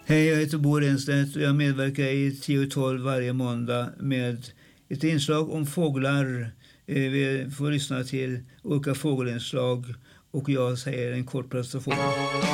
Hej, jag heter Bo Renstedt och jag medverkar i 10-12 varje måndag med ett inslag om fåglar. Vi får lyssna till olika fågelinslag och jag säger en kort presentation.